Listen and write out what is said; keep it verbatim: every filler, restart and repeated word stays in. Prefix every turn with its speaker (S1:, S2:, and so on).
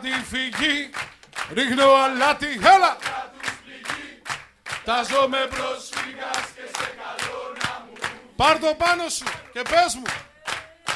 S1: τη φυγή, ρίχνω αλάτι, έλα! Τάζομαι πρόσφυγας και σε καλό να μου. Πάρ' το πάνω σου και πες μου.